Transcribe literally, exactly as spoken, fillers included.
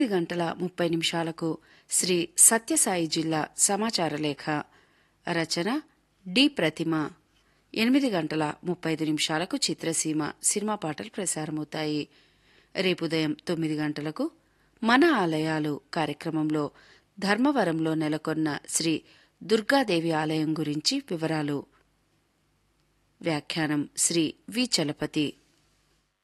ఎనిమిది గంటల ముప్పై నిమిషాలకు శ్రీ సత్యసాయి జిల్లా సమాచార లేఖ రచన డి ప్రతిమ. ఎనిమిది గంటల ముప్పై ఐదు నిమిషాలకు చిత్రసీమ సినిమా పాటలు ప్రసారమవుతాయి. రేపు ఉదయం తొమ్మిది గంటలకు మన ఆలయాలు కార్యక్రమంలో ధర్మవరంలో నెలకొన్న శ్రీ దుర్గాదేవి ఆలయం గురించి వివరాలు. వ్యాఖ్యానం శ్రీ వి చలపతి.